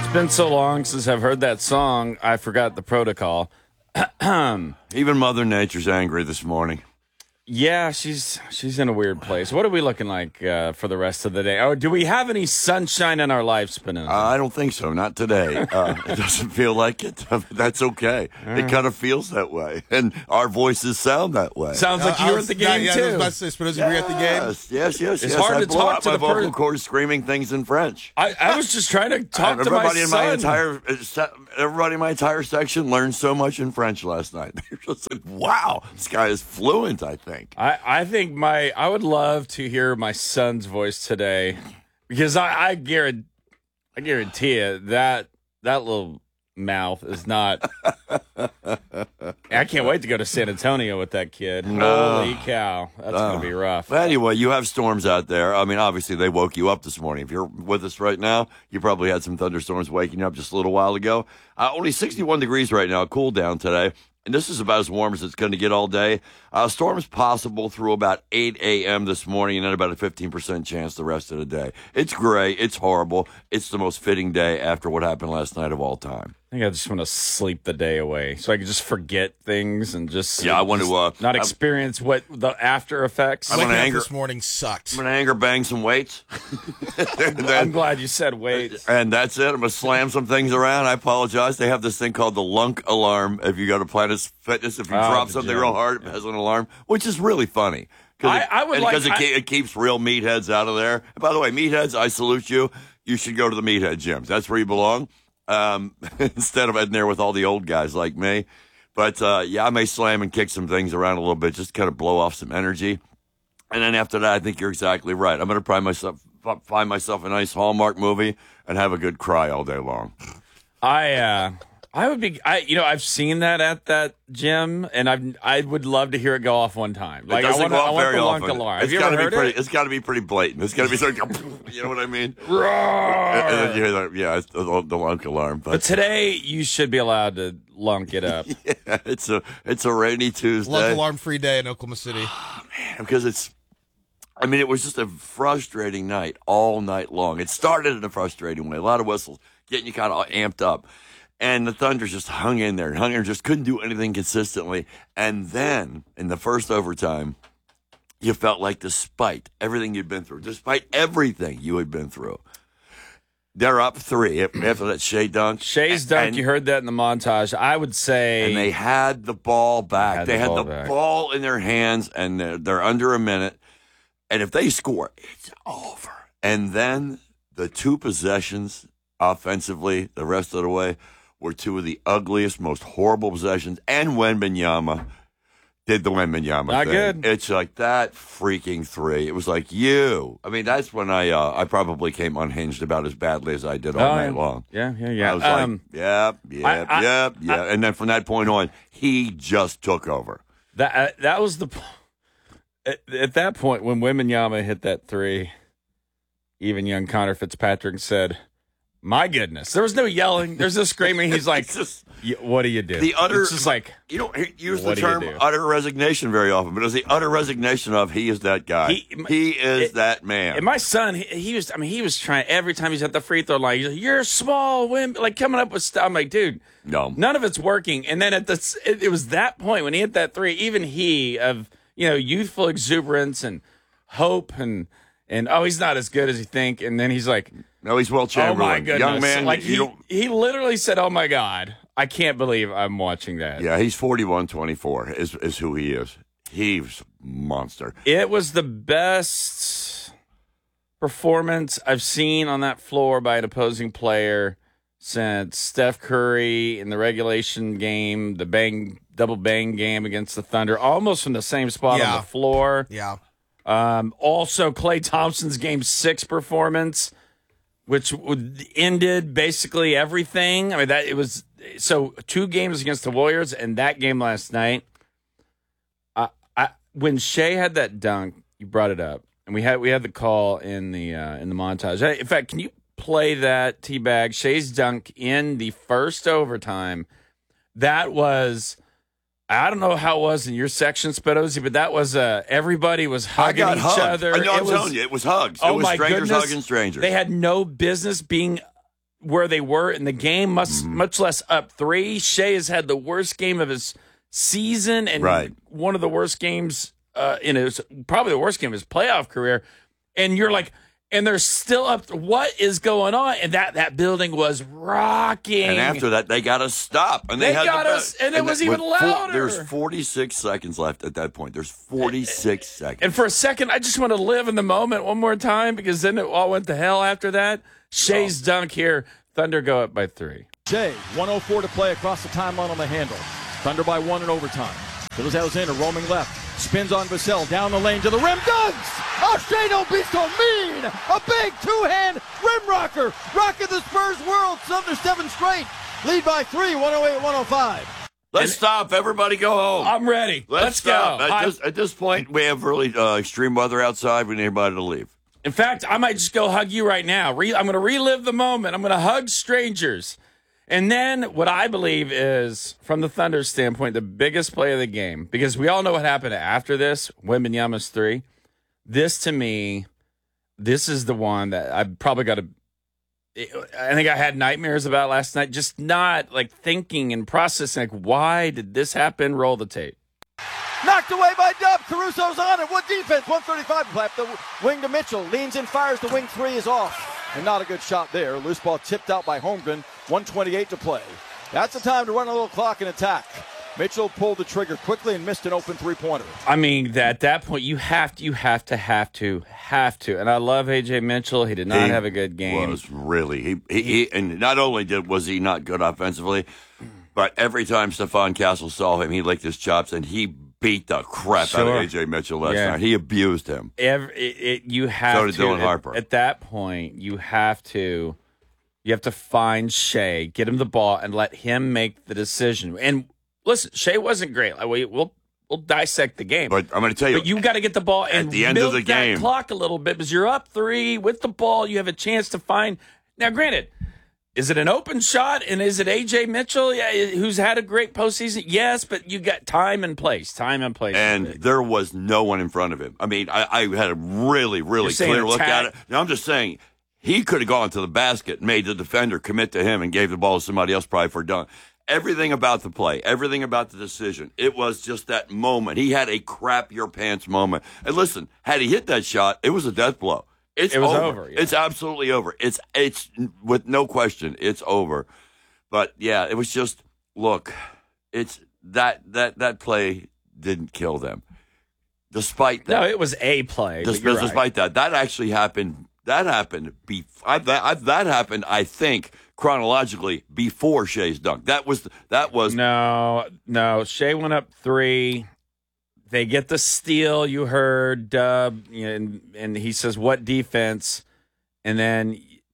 been so long since I've heard that song, I forgot the protocol. Even Mother Nature's angry this morning. Yeah, she's in a weird place. What are we looking like for the rest of the day? Oh, do we have any sunshine in our lives, Spinoza? I don't think so. Not today. It doesn't feel like it. That's okay. It kind of feels that way. And our voices sound that way. Sounds like you were at the game, too. I was about to say, Spinoza, were you at the game? Yes. It's hard I to blow talk out to my the vocal cords screaming things in French. I was just trying to talk to Everybody my in son. everybody in my entire section learned so much in French last night. They're just like, wow, this guy is fluent, I think. I think I would love to hear my son's voice today, because I guarantee you that little mouth is not. I can't wait to go to San Antonio with that kid. Holy cow, that's gonna be rough. But anyway, you have storms out there. I mean, obviously they woke you up this morning. If you're with us right now, you probably had some thunderstorms waking you up just a little while ago. Only 61 degrees right now, cool down today. And this is about as warm as it's going to get all day. Storms possible through about 8 a.m. this morning, and then about a 15% chance the rest of the day. It's gray. It's horrible. It's the most fitting day after what happened last night of all time. I think I just want to sleep the day away so I can just forget things and just I want to not experience what the after effects. I'm gonna anger this morning sucked. I'm gonna anger bang some weights. I'm glad you said weights. And that's it. I'm gonna slam some things around. I apologize. They have this thing called the lunk alarm. If you go to Planet Fitness, if you drop something real hard, it has an alarm, which is really funny. Because it keeps real meatheads out of there. And by the way, meatheads, I salute you. You should go to the meathead gyms. That's where you belong. Instead of in there with all the old guys like me. But, I may slam and kick some things around a little bit, just kind of blow off some energy. And then after that, I think you're exactly right. I'm going to find myself a nice Hallmark movie and have a good cry all day long. I've seen that at that gym, and I would love to hear it go off one time. Like, I want the lunk alarm. Have you ever heard it? It's got to be pretty blatant. It's got to be sort of, you know what I mean? And then you hear that, it's the lunk alarm. But today, you should be allowed to lunk it up. Yeah, it's a rainy Tuesday. Lunk alarm-free day in Oklahoma City. Oh, man, because it was just a frustrating night all night long. It started in a frustrating way. A lot of whistles, getting you kind of amped up. And the Thunder just hung in there, just couldn't do anything consistently. And then, in the first overtime, you felt like despite everything you had been through, they're up 3 after that Shea dunk. Shea's dunk, you heard that in the montage. I would say... And they had the ball back. They had the ball in their hands, and they're under a minute. And if they score, it's over. And then the 2 possessions offensively, the rest of the way, were 2 of the ugliest, most horrible possessions. And Wembanyama did the Wembanyama thing. Not good. It's like that freaking 3. It was like that's when I probably came unhinged about as badly as I did all night long. Yeah. I was like, And then from that point on, he just took over. That was at that point when Wembanyama hit that 3, even young Connor Fitzpatrick said, "My goodness!" There was no yelling. There's no screaming. He's like, "What do you do?" It's just like, you don't use the term utter resignation very often, but it was the utter resignation of he is that guy. He is that man. And my son, he was trying every time he's at the free throw line. He's like, "You're small, like coming up with stuff." I'm like, dude, no, none of it's working. And then it was that point when he hit that 3. Even he of youthful exuberance and hope and he's not as good as you think. And then he's like, no, he's Will Chamberlain. Oh my goodness! Young man, like he literally said, "Oh my God, I can't believe I'm watching that." Yeah, he's 41-24 is who he is. He's a monster. It was the best performance I've seen on that floor by an opposing player since Steph Curry in the regulation game, the double bang game against the Thunder, almost from the same spot on the floor. Yeah. Also, Klay Thompson's Game 6 performance, which ended basically everything. I mean, it was 2 games against the Warriors and that game last night. When Shea had that dunk, you brought it up, and we had the call in the montage. In fact, can you play that teabag Shea's dunk in the first overtime? That was. I don't know how it was in your section, Spedozzi, but that was everybody was hugging each other. I know, I'm telling you, it was hugs. Oh, it was my strangers goodness. hugging strangers. They had no business being where they were in the game, much less up 3. Shea has had the worst game of his season and one of the worst games probably the worst game of his playoff career. And you're like, and they're still up. What is going on? And that building was rocking. And after that, they got to stop. And they got us, and it was even louder. There's 46 seconds left at that point. There's 46 seconds. And for a second, I just want to live in the moment one more time, because then it all went to hell after that. Shea's dunk here. Thunder go up by 3. Shea, 1:04 to play across the timeline on the handle. Thunder by 1 in overtime. Phillips Alexander roaming left. Spins on Vassell, down the lane to the rim, dunks! Oh, Shea, don't be so mean! A big two-hand rim rocker, rocking the Spurs world, Thunder 7 straight. Lead by 3, 108-105. Let's stop. Everybody go home. I'm ready. Let's go. At this point, we have really extreme weather outside. We need everybody to leave. In fact, I might just go hug you right now. I'm going to relive the moment. I'm going to hug strangers. And then what I believe is, from the Thunder standpoint, the biggest play of the game, because we all know what happened after this, Wembanyama's 3. This, to me, this is the one that I probably got to – I think I had nightmares about last night, just not, like, thinking and processing, like, why did this happen? Roll the tape. Knocked away by Dub. Caruso's on it. What defense? 135 to play. The wing to Mitchell. Leans in, fires. The wing 3 is off. And not a good shot there. Loose ball tipped out by Holmgren. 1:28 to play. That's the time to run a little clock and attack. Mitchell pulled the trigger quickly and missed an open 3-pointer. I mean, at that point, you have to. And I love A.J. Mitchell. He did not have a good game. Was really. He and not only was he not good offensively, but every time Stephon Castle saw him, he licked his chops, and he beat the crap out of A.J. Mitchell last night. He abused him. You have so did Dylan Harper. At that point, you have to find Shea, get him the ball, and let him make the decision. And listen, Shea wasn't great. We'll dissect the game. But I'm going to tell you. But you got to get the ball and at the end of the game, that clock a little bit, because you're up 3 with the ball. You have a chance to find. Now, granted, is it an open shot, and is it A.J. Mitchell, who's had a great postseason? Yes, but you got time and place. And there was no one in front of him. I mean, I had a really, really clear look at it. Now, I'm just saying, he could have gone to the basket, made the defender commit to him, and gave the ball to somebody else probably for a dunk. Everything about the play, everything about the decision, it was just that moment. He had a crap your pants moment. And listen, had he hit that shot, it was a death blow. It was over. Yeah. It's absolutely over. It's with no question, it's over. But yeah, it was just, look, it's that play didn't kill them. Despite that. No, it was a play. Despite that actually happened. That happened. That happened, I think, chronologically before Shea's dunk. That was no. Shea went up 3. They get the steal. You heard Dub, and he says, "What defense?" And then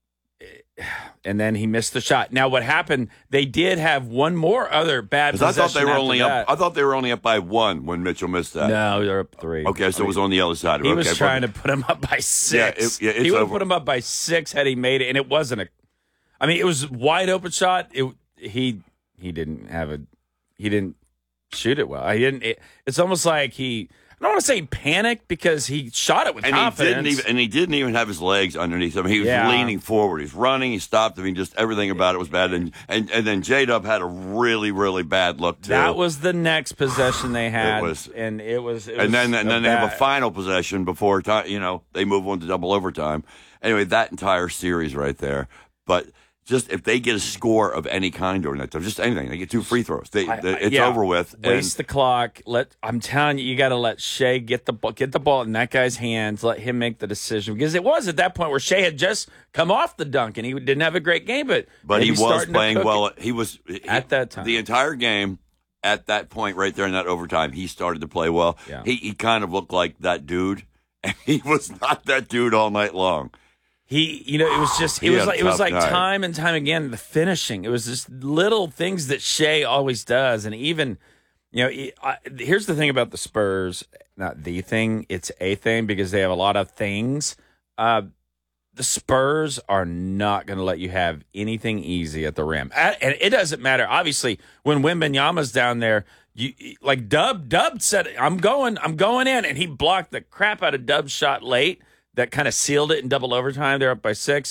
he missed the shot. Now, what happened? They did have one more other bad possession. I thought they were only up. I thought they were only up by 1 when Mitchell missed that. No, they're up 3. Okay, so it was on the other side. He was trying to put him up by 6. Yeah, he would have put him up by 6 had he made it, and it wasn't a. I mean, it was a wide open shot. He didn't shoot it well. It's almost like I don't want to say panicked, because he shot it with confidence. He didn't even have his legs underneath him. He was leaning forward. He's running. He stopped. I mean, just everything about it was bad. And then J-Dub had a really, really bad look too. That was the next possession they had. And then they have a final possession before they move on to double overtime. Anyway, that entire series right there. But just if they get a score of any kind during that time, just anything, they get 2 free throws. It's over with. Waste the clock. I'm telling you, you got to let Shea get the ball in that guy's hands. Let him make the decision, because it was at that point where Shea had just come off the dunk and he didn't have a great game, but he was playing well. He was at that time. The entire game at that point right there in that overtime, he started to play well. Yeah. He kind of looked like that dude, and he was not that dude all night long. It was like time and time again, the finishing. It was just little things that Shea always does. And even, here's the thing about the Spurs, not the thing, it's a thing, because they have a lot of things. The Spurs are not going to let you have anything easy at the rim. And it doesn't matter. Obviously, when Wembanyama's down there, Dub said, I'm going in, and he blocked the crap out of Dub's shot late. That kind of sealed it in double overtime. They're up by 6.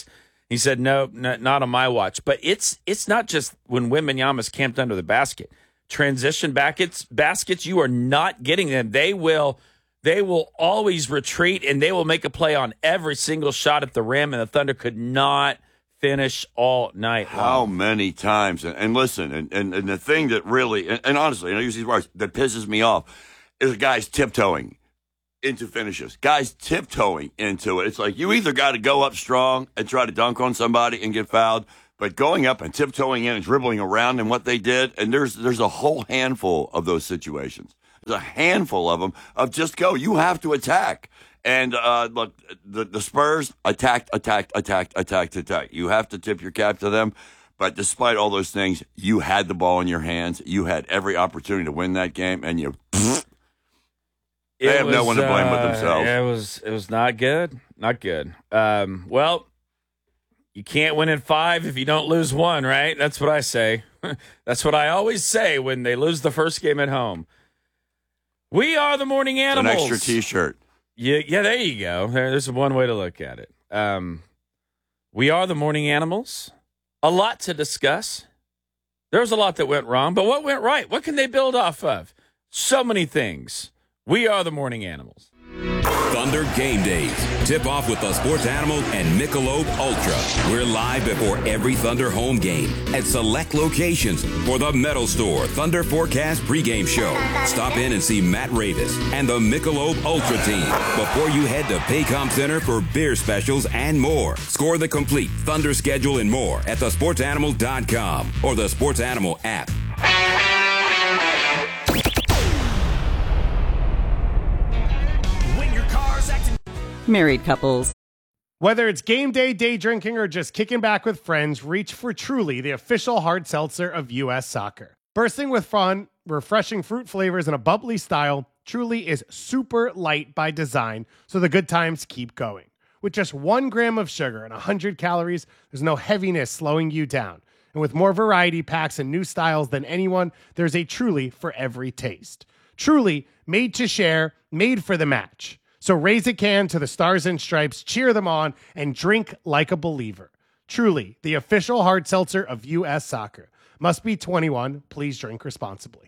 He said, no, not on my watch. But it's not just when Wembanyama's camped under the basket. Transition baskets, you are not getting them. They will always retreat, and they will make a play on every single shot at the rim, and the Thunder could not finish all night long. How many times? And listen, and the thing that really, and honestly, I use these words, that pisses me off is guys tiptoeing into finishes. Guys tiptoeing into it. It's like you either got to go up strong and try to dunk on somebody and get fouled, but going up and tiptoeing in and dribbling around and what they did, and there's a whole handful of those situations. There's a handful of them of just go. You have to attack. And look, the Spurs attacked. You have to tip your cap to them. But despite all those things, you had the ball in your hands. You had every opportunity to win that game, and they have no one to blame but themselves. It was not good. Not good. Well, you can't win in 5 if you don't lose 1, right? That's what I say. That's what I always say when they lose the first game at home. We are the Morning Animals. An extra T-shirt. Yeah, there you go. There's one way to look at it. We are the Morning Animals. A lot to discuss. There's a lot that went wrong, but what went right? What can they build off of? So many things. We are the Morning Animals. Thunder Game Days. Tip off with the Sports Animal and Michelob Ultra. We're live before every Thunder home game at select locations for the Metal Store Thunder Forecast pregame show. Stop in and see Matt Ravis and the Michelob Ultra team before you head to Paycom Center for beer specials and more. Score the complete Thunder schedule and more at thesportsanimal.com or the Sports Animal app. Married couples. Whether it's game day, day drinking, or just kicking back with friends, reach for Truly, the official hard seltzer of U.S. Soccer. Bursting with fun, refreshing fruit flavors, and a bubbly style, Truly is super light by design, so the good times keep going. With just 1 gram of sugar and 100 calories, there's no heaviness slowing you down. And with more variety packs and new styles than anyone, there's a Truly for every taste. Truly, made to share, made for the match. So raise a can to the Stars and Stripes, cheer them on, and drink like a believer. Truly, the official hard seltzer of U.S. Soccer. Must be 21. Please drink responsibly.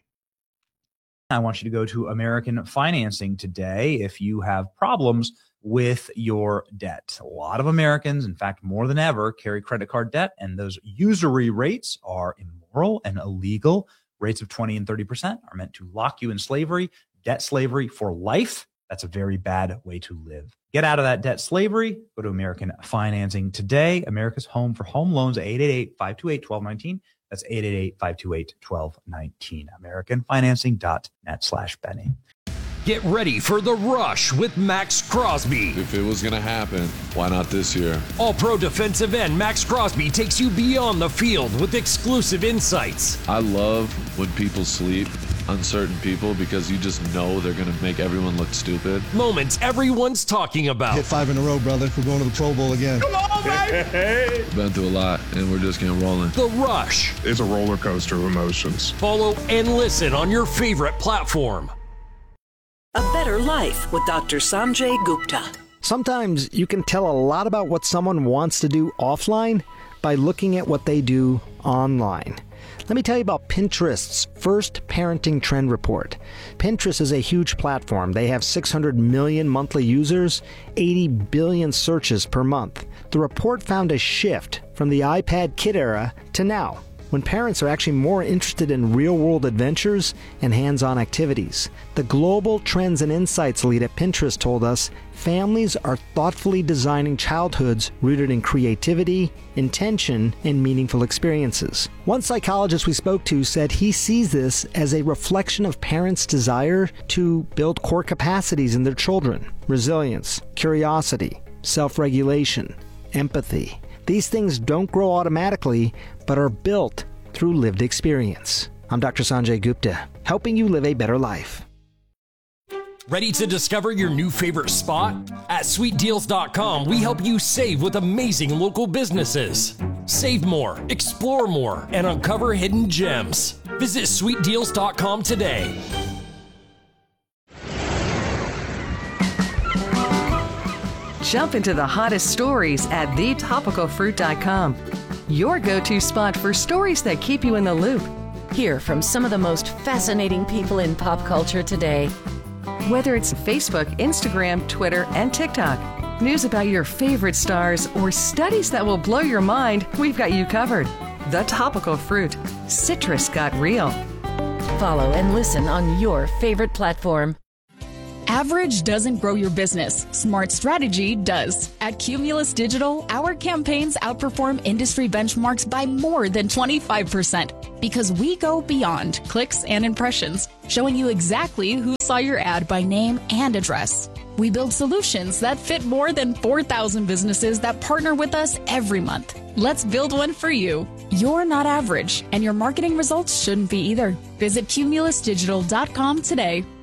I want you to go to American Financing today if you have problems with your debt. A lot of Americans, in fact, more than ever, carry credit card debt, and those usury rates are immoral and illegal. Rates of 20 and 30% are meant to lock you in slavery, debt slavery for life. That's a very bad way to live. Get out of that debt slavery. Go to American Financing today. America's home for home loans, 888-528-1219. That's 888-528-1219. AmericanFinancing.net/Benny. Get ready for The Rush with Max Crosby. If it was going to happen, why not this year? All-Pro defensive end Max Crosby takes you beyond the field with exclusive insights. I love when people sleep on certain people because you just know they're going to make everyone look stupid. Moments everyone's talking about. Hit 5 in a row, brother. We're going to the Pro Bowl again. Come on, baby! Been through a lot, and we're just getting rolling. The Rush. It's a roller coaster of emotions. Follow and listen on your favorite platform. A Better Life with Dr. Sanjay Gupta. Sometimes you can tell a lot about what someone wants to do offline by looking at what they do online. Let me tell you about Pinterest's first parenting trend report. Pinterest is a huge platform. They have 600 million monthly users, 80 billion searches per month. The report found a shift from the iPad kid era to now, when parents are actually more interested in real-world adventures and hands-on activities. The Global Trends and Insights lead at Pinterest told us families are thoughtfully designing childhoods rooted in creativity, intention, and meaningful experiences. One psychologist we spoke to said he sees this as a reflection of parents' desire to build core capacities in their children: resilience, curiosity, self-regulation, empathy. These things don't grow automatically, but are built through lived experience. I'm Dr. Sanjay Gupta, helping you live a better life. Ready to discover your new favorite spot? At sweetdeals.com, we help you save with amazing local businesses. Save more, explore more, and uncover hidden gems. Visit sweetdeals.com today. Jump into the hottest stories at thetopicalfruit.com. Your go-to spot for stories that keep you in the loop. Hear from some of the most fascinating people in pop culture today. Whether it's Facebook, Instagram, Twitter, and TikTok, news about your favorite stars, or studies that will blow your mind, we've got you covered. The Topical Fruit. Citrus got real. Follow and listen on your favorite platform. Average doesn't grow your business. Smart strategy does. At Cumulus Digital, our campaigns outperform industry benchmarks by more than 25% because we go beyond clicks and impressions, showing you exactly who saw your ad by name and address. We build solutions that fit more than 4,000 businesses that partner with us every month. Let's build one for you. You're not average, and your marketing results shouldn't be either. Visit cumulusdigital.com today.